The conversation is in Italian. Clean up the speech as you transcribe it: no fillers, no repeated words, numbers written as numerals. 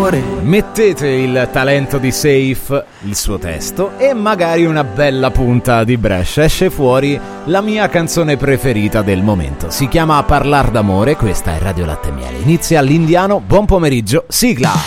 d'amore. Mettete il talento di Safe, il suo testo e magari una bella punta di Brescia. Esce fuori la mia canzone preferita del momento. Si chiama Parlar d'amore, questa è Radio Latte e Miele. Inizia l'Indiano, buon pomeriggio, sigla!